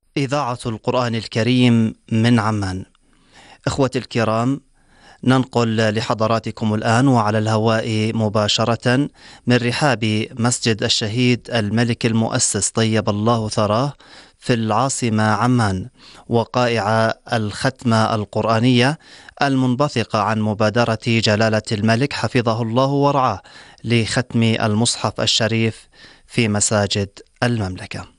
إذاعة القرآن الكريم من عمان. إخوتي الكرام، ننقل لحضراتكم الآن وعلى الهواء مباشرة من رحاب مسجد الشهيد الملك المؤسس طيب الله ثراه في العاصمة عمان، وقائع الختمة القرآنية المنبثقة عن مبادرة جلالة الملك حفظه الله ورعاه لختم المصحف الشريف في مساجد المملكة.